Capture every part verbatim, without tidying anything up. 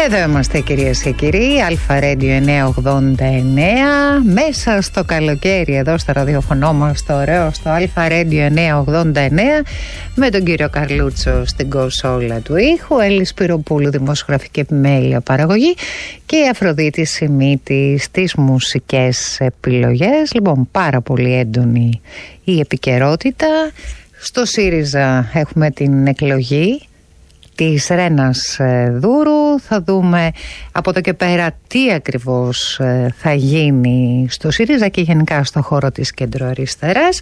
Εδώ είμαστε κυρίες και κύριοι, Αλφα Radio εννιακόσια ογδόντα εννέα, μέσα στο καλοκαίρι εδώ στο ραδιοφωνό μας το ωραίο, στο Αλφα Radio εννιακόσια ογδόντα εννέα, με τον κύριο Καρλούτσο στην κονσόλα του ήχου, Έλλη Σπυροπούλου δημοσιογραφική επιμέλεια παραγωγή και η Αφροδίτη Σιμίτη στις μουσικές επιλογές. Λοιπόν, πάρα πολύ έντονη η επικαιρότητα. Στο ΣΥΡΙΖΑ έχουμε την εκλογή της Ρένας Δούρου. Θα δούμε από εδώ και πέρα τι ακριβώς θα γίνει στο ΣΥΡΙΖΑ και γενικά στο χώρο της κεντροαριστεράς.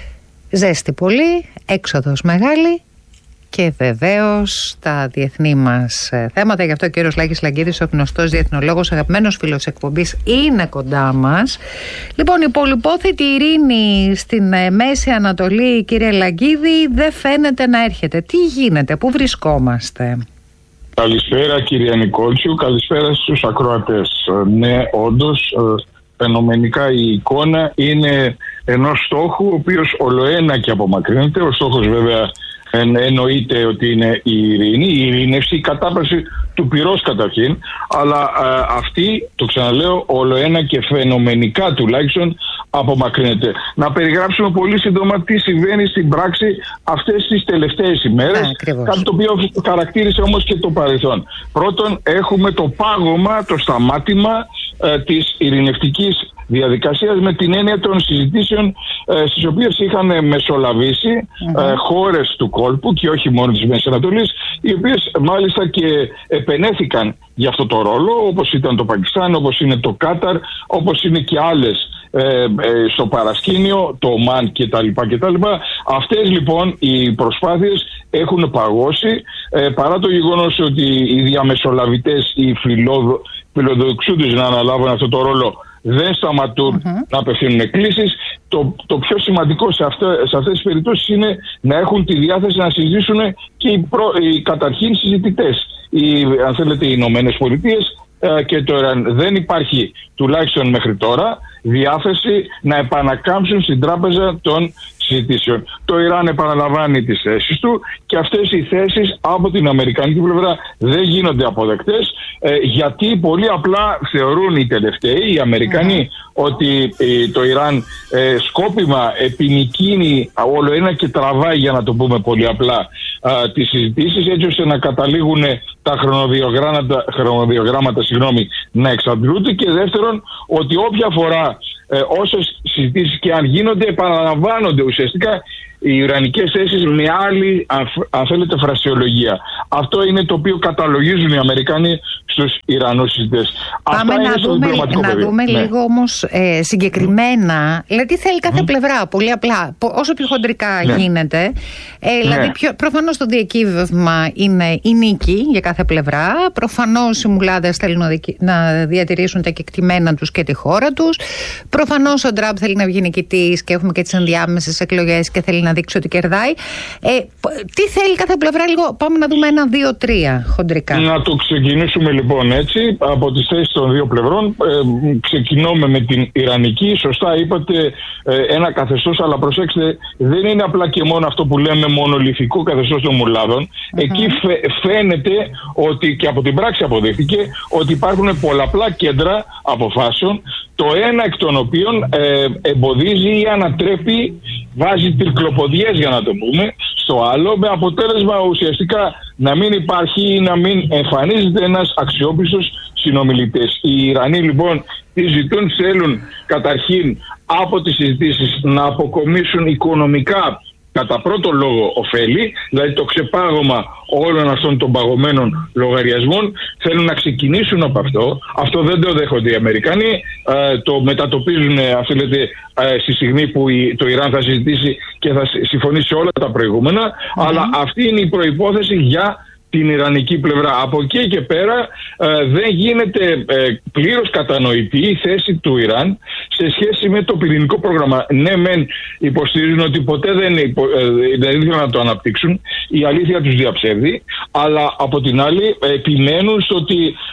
Ζέστη πολύ, έξοδος μεγάλη και βεβαίως τα διεθνή μας θέματα. Γι' αυτό ο κύριος Λάκης Λαγκίδης, ο γνωστός διεθνολόγος, αγαπημένος φίλος εκπομπής, είναι κοντά μας. Λοιπόν, η πολυπόθητη ειρήνη στην Μέση Ανατολή, κύριε Λαγκίδη, δεν φαίνεται να έρχεται. Τι γίνεται, πού βρισκόμαστε? Καλησπέρα κυρία Νικόλτσιου, καλησπέρα στους ακροατές. Ναι, όντως, φαινομενικά η εικόνα είναι ενός στόχου, ο οποίος ολοένα και απομακρύνεται. Ο στόχος βέβαια εν, εννοείται ότι είναι η ειρήνη, η ειρήνευση, η κατάπαυση του πυρός καταρχήν, αλλά α, αυτή, το ξαναλέω, ολοένα και φαινομενικά τουλάχιστον απομακρύνεται. Να περιγράψουμε πολύ σύντομα τι συμβαίνει στην πράξη αυτές τις τελευταίες ημέρες, Α, κάτι το οποίο χαρακτήρισε όμως και το παρελθόν. Πρώτον, έχουμε το πάγωμα, το σταμάτημα ε, της ειρηνευτικής διαδικασίας, με την έννοια των συζητήσεων ε, στις οποίες είχαν μεσολαβήσει mm-hmm. ε, χώρες του κόλπου και όχι μόνο της Μέσης Ανατολής, οι οποίες μάλιστα και επενέθηκαν για αυτό το ρόλο, όπως ήταν το Πακιστάν, όπως είναι το Κάταρ, όπως είναι και άλλες ε, ε, στο παρασκήνιο, το Ομάν κτλ. κτλ. Αυτές λοιπόν οι προσπάθειες έχουν παγώσει, ε, παρά το γεγονός ότι οι διαμεσολαβητές, οι φιλόδο, φιλοδοξούντες να αναλάβουν αυτό το ρόλο, δεν σταματούν mm-hmm. να απευθύνουν εκκλήσεις. Το, το πιο σημαντικό σε, αυτά, σε αυτές τις περιπτώσεις είναι να έχουν τη διάθεση να συζητήσουν και οι, προ, οι καταρχήν συζητητές. Οι, αν θέλετε, οι Ηνωμένες Πολιτείες ε, και το Ιράν. Δεν υπάρχει, τουλάχιστον μέχρι τώρα, διάθεση να επανακάμψουν στην τράπεζα των συζητήσεων. Το Ιράν επαναλαμβάνει τις θέσεις του και αυτές οι θέσεις από την αμερικανική πλευρά δεν γίνονται αποδεκτές, ε, γιατί πολύ απλά θεωρούν οι τελευταίοι, οι Αμερικανοί, mm. ότι ε, το Ιράν ε, σκόπιμα επινοικίνει όλο ένα και τραβάει, για να το πούμε πολύ απλά, ε, τις συζητήσεις, έτσι ώστε να καταλήγουν τα χρονοδιογράμματα, χρονοδιογράμματα συγγνώμη, να εξαντλούνται, και δεύτερον ότι όποια φορά ε, όσες συζητήσεις και αν γίνονται, επαναλαμβάνονται ουσιαστικά οι ιρανικές θέσεις με άλλη, αν θέλετε, φρασιολογία. Αυτό είναι το οποίο καταλογίζουν οι Αμερικάνοι στους Ιρανούς συζητητές. Πάμε Αυτά να δούμε, να δούμε ναι. λίγο όμως ε, συγκεκριμένα, mm. δηλαδή θέλει κάθε mm. πλευρά, πολύ απλά, όσο πιο χοντρικά ναι. γίνεται. Ε, δηλαδή, ναι. προφανώς το διακύβευμα είναι η νίκη για κάθε πλευρά. Προφανώς οι μουλάδες θέλουν να, δικη, να διατηρήσουν τα κεκτημένα τους και τη χώρα τους. Προφανώς ο Τραμπ θέλει να βγει νικητής και έχουμε και τις ενδιάμεσες εκλογές και θέλει να δείξει ότι κερδάει. Ε, τι θέλει κάθε πλευρά, λίγο πάμε να δούμε ένα, δύο, τρία χοντρικά. Να το ξεκινήσουμε λοιπόν έτσι, από τις θέσεις των δύο πλευρών. Ε, ξεκινούμε με την Ιρανική. Σωστά είπατε, ε, ένα καθεστώς, αλλά προσέξτε, δεν είναι απλά και μόνο αυτό που λέμε μονολυθικό καθεστώς των μουλάδων. Uh-huh. Εκεί φαι, φαίνεται ότι, και από την πράξη αποδείχθηκε, ότι υπάρχουν πολλαπλά κέντρα αποφάσεων, το ένα εκ των οποίων ε, εμποδίζει ή ανατρέπει, βάζει τρικλοποδιές, για να το πούμε, στο άλλο, με αποτέλεσμα ουσιαστικά να μην υπάρχει ή να μην εμφανίζεται ένας αξιόπιστος συνομιλητής. Οι Ιρανοί λοιπόν τι ζητούν? Θέλουν καταρχήν από τις συζητήσεις να αποκομίσουν οικονομικά κατά πρώτο λόγο ωφέλη, δηλαδή το ξεπάγωμα όλων αυτών των παγωμένων λογαριασμών. Θέλουν να ξεκινήσουν από αυτό. Αυτό δεν το δέχονται οι Αμερικανοί. Ε, το μετατοπίζουν, αν θέλετε, ε, στη στιγμή που η, το Ιράν θα συζητήσει και θα συμφωνήσει σε όλα τα προηγούμενα. Mm-hmm. Αλλά αυτή είναι η προϋπόθεση για την ιρανική πλευρά. Από εκεί και πέρα ε, δεν γίνεται ε, πλήρως κατανοητή η θέση του Ιράν σε σχέση με το πυρηνικό πρόγραμμα. Ναι, μεν υποστηρίζουν ότι ποτέ δεν, υπο, ε, δεν ήθελαν να το αναπτύξουν, η αλήθεια τους διαψεύδει, αλλά από την άλλη επιμένουν στο ότι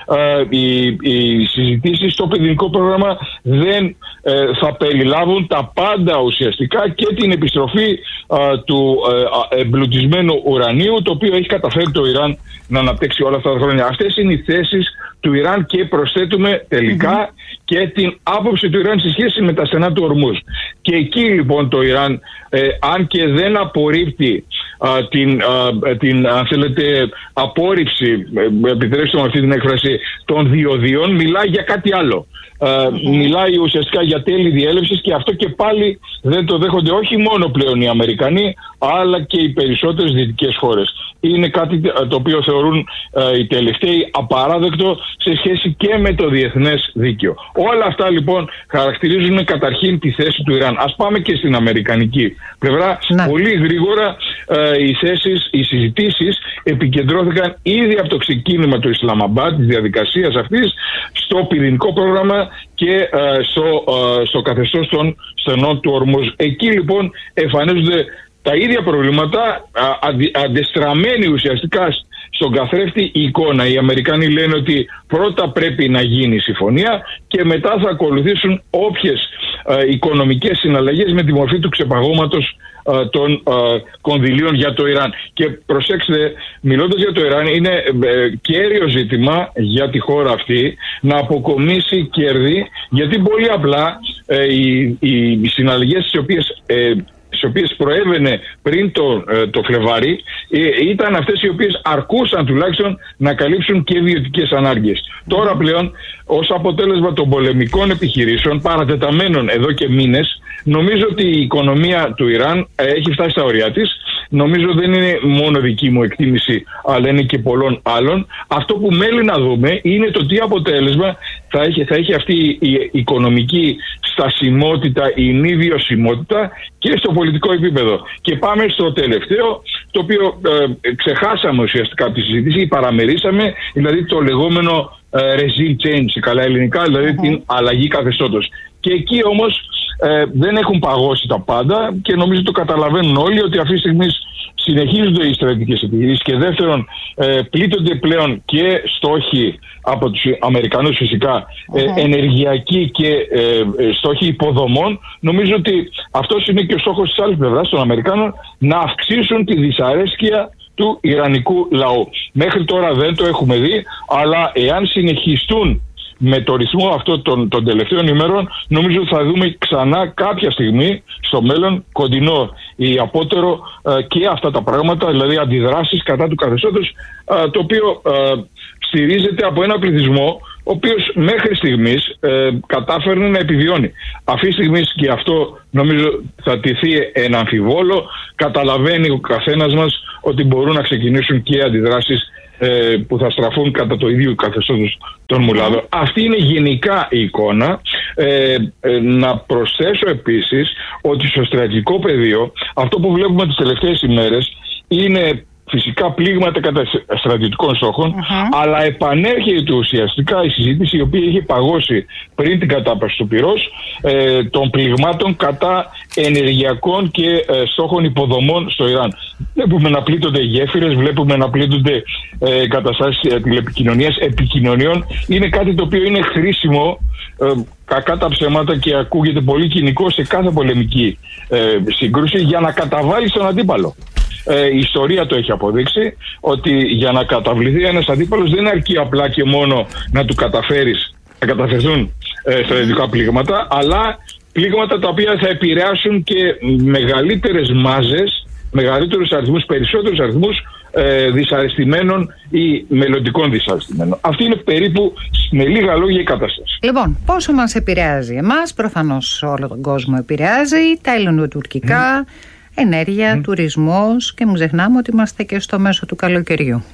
ε, οι, οι συζητήσεις στο πυρηνικό πρόγραμμα δεν ε, θα περιλάβουν τα πάντα ουσιαστικά και την επιστροφή ε, του ε, εμπλουτισμένου ουρανίου, το οποίο έχει καταφέρει το Ιράν να αναπτύξει όλα αυτά τα χρόνια. Αυτές είναι οι θέσεις του Ιράν και προσθέτουμε τελικά mm-hmm. και την άποψη του Ιράν σε σχέση με τα στενά του Ορμούζ. Και εκεί λοιπόν το Ιράν, ε, αν και δεν απορρίπτει α, την, α, την αν θέλετε, απόρριψη, ε, επιτρέψτε μου αυτή την έκφραση, των διοδίων, μιλάει για κάτι άλλο. Uh, mm-hmm. Μιλάει ουσιαστικά για τέλη διέλευσης, και αυτό και πάλι δεν το δέχονται όχι μόνο πλέον οι Αμερικανοί, αλλά και οι περισσότερες δυτικές χώρες. Είναι κάτι το οποίο θεωρούν uh, οι τελευταίοι απαράδεκτο σε σχέση και με το διεθνές δίκαιο. Όλα αυτά λοιπόν χαρακτηρίζουν καταρχήν τη θέση του Ιράν. Ας πάμε και στην αμερικανική πλευρά. Να. Πολύ γρήγορα uh, οι θέσεις, οι συζητήσεις επικεντρώθηκαν ήδη από το ξεκίνημα του Ισλαμαμπάντ, της διαδικασίας αυτής, στο πυρηνικό πρόγραμμα και uh, στο, uh, στο καθεστώς των στενών του Ορμούζ. Εκεί λοιπόν εμφανίζονται τα ίδια προβλήματα, αντι, αντεστραμμένοι ουσιαστικά στον καθρέφτη εικόνα. Οι Αμερικανοί λένε ότι πρώτα πρέπει να γίνει η συμφωνία και μετά θα ακολουθήσουν όποιες uh, οικονομικές συναλλαγές με τη μορφή του ξεπαγώματος uh, των uh, κονδυλίων για το Ιράν. Και προσέξτε, μιλώντας για το Ιράν, είναι uh, κέριο ζήτημα για τη χώρα αυτή να αποκομίσει κέρδη, γιατί πολύ απλά uh, οι, οι, οι συναλλαγές τις οποίες uh, τις οποίες προέβαινε πριν το, το Φλεβάρι ήταν αυτές οι οποίες αρκούσαν τουλάχιστον να καλύψουν και βιωτικές ανάγκες. Τώρα πλέον, ως αποτέλεσμα των πολεμικών επιχειρήσεων παρατεταμένων εδώ και μήνες, νομίζω ότι η οικονομία του Ιράν έχει φτάσει στα ωριά της. Νομίζω δεν είναι μόνο δική μου εκτίμηση, αλλά είναι και πολλών άλλων. Αυτό που μένει να δούμε είναι το τι αποτέλεσμα θα έχει, θα έχει αυτή η οικονομική στασιμότητα, η μη βιωσιμότητα και στο πολιτικό επίπεδο. Και πάμε στο τελευταίο, το οποίο ε, ξεχάσαμε ουσιαστικά από τη συζήτηση ή παραμερίσαμε, δηλαδή το λεγόμενο ε, regime change, καλά ελληνικά, δηλαδή mm-hmm. την αλλαγή καθεστώτος. Και εκεί όμως ε, δεν έχουν παγώσει τα πάντα και νομίζω το καταλαβαίνουν όλοι ότι αυτή τη στιγμή συνεχίζονται οι στρατιωτικές επιχειρήσεις και δεύτερον ε, πλήττονται πλέον και στόχοι από τους Αμερικανούς φυσικά ε, ενεργειακοί και ε, στόχοι υποδομών. Νομίζω ότι αυτός είναι και ο στόχος της άλλης πλευράς των Αμερικάνων, να αυξήσουν τη δυσαρέσκεια του ιρανικού λαού. Μέχρι τώρα δεν το έχουμε δει, αλλά εάν συνεχιστούν με το ρυθμό αυτό των, των τελευταίων ημέρων, νομίζω ότι θα δούμε ξανά κάποια στιγμή στο μέλλον, κοντινό ή απότερο, ε, και αυτά τα πράγματα, δηλαδή αντιδράσεις κατά του καθεστώτος, ε, το οποίο ε, στηρίζεται από ένα πληθυσμό ο οποίος μέχρι στιγμής ε, κατάφερνε να επιβιώνει. Αυτή τη στιγμή, και αυτό νομίζω θα τηθεί ένα αμφιβόλο, καταλαβαίνει ο καθένας μας ότι μπορούν να ξεκινήσουν και αντιδράσεις ε, που θα στραφούν κατά το ίδιο καθεστώτος των μουλάδων. Mm. Αυτή είναι γενικά η εικόνα. Ε, ε, να προσθέσω επίσης ότι στο στρατηγικό πεδίο αυτό που βλέπουμε τις τελευταίες ημέρες είναι φυσικά πλήγματα κατά στρατιωτικών στόχων, uh-huh. αλλά επανέρχεται ουσιαστικά η συζήτηση η οποία είχε παγώσει πριν την κατάπαυση του πυρός ε, των πληγμάτων κατά ενεργειακών και ε, στόχων υποδομών στο Ιράν. Βλέπουμε να πλήττονται γέφυρες, βλέπουμε να πλήττονται ε, καταστάσεις ε, τηλεπικοινωνίας, επικοινωνιών. Είναι κάτι το οποίο είναι χρήσιμο, ε, κακά τα ψέματα, και ακούγεται πολύ κοινικό σε κάθε πολεμική ε, σύγκρουση, για να καταβάλει τον αντίπαλο. Ε, η ιστορία το έχει αποδείξει ότι για να καταβληθεί ένας αντίπαλος δεν αρκεί απλά και μόνο να του καταφέρεις να καταφερθούν ε, στρατιωτικά πλήγματα, αλλά πλήγματα τα οποία θα επηρεάσουν και μεγαλύτερες μάζες, μεγαλύτερους αριθμούς, περισσότερους αριθμούς ε, δυσαρεστημένων ή μελλοντικών δυσαρεστημένων. Αυτή είναι περίπου με λίγα λόγια η κατάσταση. Λοιπόν, πόσο μας επηρεάζει εμάς? Προφανώς όλο τον κόσμο επηρεάζει, τα ελληνοτουρκικά, mm. ενέργεια, mm. τουρισμός, και μην ξεχνάμε ότι είμαστε και στο μέσο του καλοκαιριού.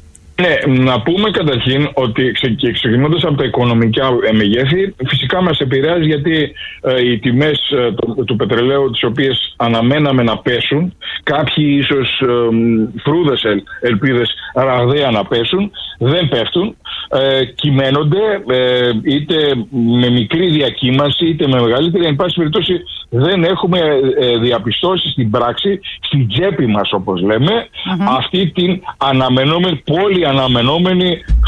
Ναι, να πούμε καταρχήν ότι και ξεκινώντας από τα οικονομικά μεγέθη, φυσικά μας επηρεάζει γιατί ε, οι τιμές ε, του, του πετρελαίου, τις οποίες αναμέναμε να πέσουν, κάποιοι ίσως ε, φρούδες ελ, ελπίδες ραγδαία να πέσουν, δεν πέφτουν, ε, κυμαίνονται ε, είτε με μικρή διακύμανση είτε με μεγαλύτερη. Εν πάση περιπτώσει δεν έχουμε ε, διαπιστώσει στην πράξη, στην τσέπη μας όπως λέμε, uh-huh. αυτή την αναμενόμενη, πόλη αναμενόμενη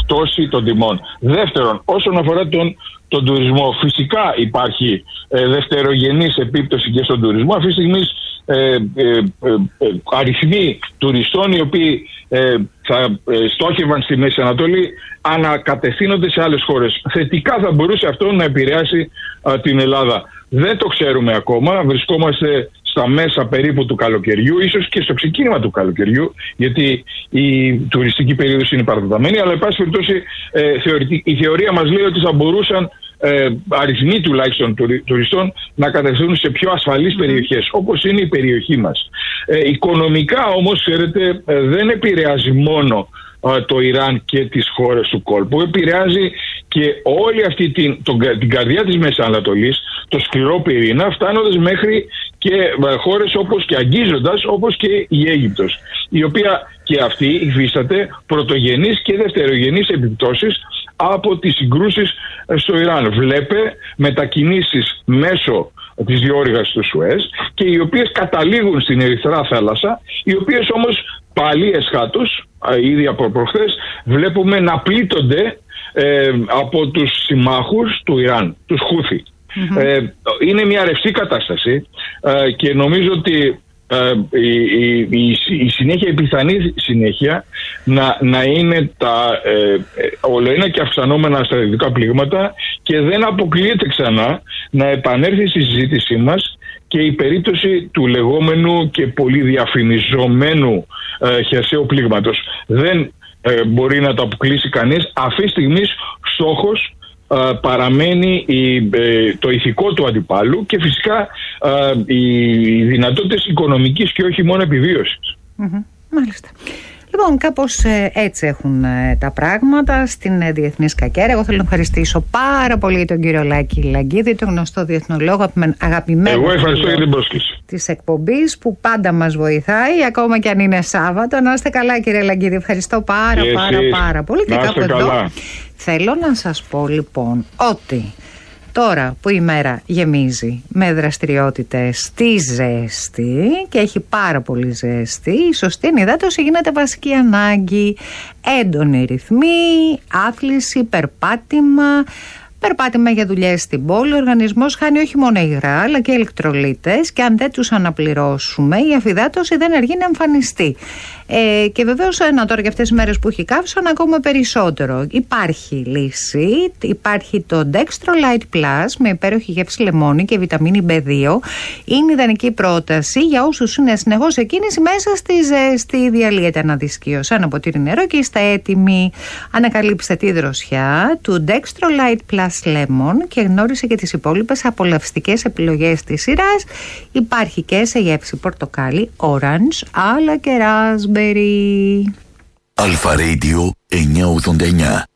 πτώση των τιμών. Δεύτερον, όσον αφορά τον, τον τουρισμό, φυσικά υπάρχει ε, δευτερογενής επίπτωση και στον τουρισμό. Αυτή τη στιγμή ε, ε, ε, ε, αριθμοί τουριστών οι οποίοι ε, θα ε, στόχευαν στη Μέση Ανατολή ανακατευθύνονται σε άλλες χώρες. Θετικά θα μπορούσε αυτό να επηρεάσει α, την Ελλάδα. Δεν το ξέρουμε ακόμα. Βρισκόμαστε στα μέσα περίπου του καλοκαιριού, ίσως και στο ξεκίνημα του καλοκαιριού, γιατί η τουριστική περίοδος είναι παρατεταμένη, αλλά εν πάση περιπτώσει ε, η θεωρία μας λέει ότι θα μπορούσαν ε, αριθμοί τουλάχιστον τουριστών να κατευθύνουν σε πιο ασφαλείς περιοχές, όπως είναι η περιοχή μας. Ε, οικονομικά όμως, ξέρετε, ε, δεν επηρεάζει μόνο ε, το Ιράν και τις χώρες του κόλπου, επηρεάζει και όλη αυτή την, τον, την καρδιά της Μέσης Ανατολής, το σκληρό πυρήνα, φτάνοντας μέχρι και χώρες όπως και αγγίζοντας όπως και η Αίγυπτος, η οποία και αυτή υφίσταται πρωτογενείς και δευτερογενείς επιπτώσεις από τις συγκρούσεις στο Ιράν. Βλέπε μετακινήσεις μέσω της διόρυγας του Σουέζ και οι οποίες καταλήγουν στην Ερυθρά θάλασσα, οι οποίες όμως πάλι εσχάτως, ήδη από προχθές, βλέπουμε να πλήττονται ε, από τους συμμάχους του Ιράν, τους Χούθι. Mm-hmm. Ε, είναι μια ρευστή κατάσταση ε, και νομίζω ότι ε, η, η, η, η συνέχεια, η πιθανή συνέχεια να, να είναι τα ε, ολοένα και αυξανόμενα στρατιωτικά πλήγματα, και δεν αποκλείεται ξανά να επανέλθει στη συζήτησή μας και η περίπτωση του λεγόμενου και πολύ διαφημιζομένου ε, χερσαίου πλήγματος. Δεν ε, μπορεί να το αποκλείσει κανείς. Αυτή τη στιγμή στόχος Uh, παραμένει η, ε, το ηθικό του αντιπάλου και φυσικά uh, οι δυνατότητες οικονομικής και όχι μόνο επιβίωσης. Mm-hmm. Μάλιστα. Λοιπόν, κάπως ε, έτσι έχουν ε, τα πράγματα στην ε, διεθνή σκακέρα. Εγώ θέλω να ευχαριστήσω πάρα πολύ τον κύριο Λάκη Λαγκίδη, τον γνωστό διεθνολόγο, αγαπημένο. Εγώ ευχαριστώ για την πρόσκληση της εκπομπής, που πάντα μας βοηθάει, ακόμα και αν είναι Σάββατο. Να είστε καλά, κύριε Λαγκίδη. Ευχαριστώ πάρα και πάρα εσείς, πάρα πολύ. Και κάπου καλά. Εδώ θέλω να σας πω λοιπόν ότι τώρα που η μέρα γεμίζει με δραστηριότητες στη ζέστη και έχει πάρα πολύ ζέστη, η σωστή ενυδάτωση γίνεται βασική ανάγκη. Έντονοι ρυθμοί, άθληση, περπάτημα. Περπάτημα για δουλειές στην πόλη. Ο οργανισμός χάνει όχι μόνο υγρά αλλά και ηλεκτρολίτες, και αν δεν τους αναπληρώσουμε η αφυδάτωση δεν αργεί να εμφανιστεί. Ε, και βεβαίως να τώρα και αυτές τις μέρες που έχει καύσωνα ακόμα περισσότερο. Υπάρχει λύση, υπάρχει το Dextrolite Plus με υπέροχη γεύση λεμόνι και βιταμίνη μπι δύο. Είναι ιδανική πρόταση για όσους είναι συνεχώς σε κίνηση μέσα στη ζέστη. Διαλύεται ένα δίσκιο σαν ένα ποτήρι νερό και είστε έτοιμοι. Ανακαλύψτε τη δροσιά του Dextrolite Plus Lemon και γνώρισε και τις υπόλοιπες απολαυστικές επιλογές της σειράς. Υπάρχει και σε γεύση πορτοκάλι, orange, αλλά και raspberry. Αλφα Radio εννιακόσια ογδόντα εννιά.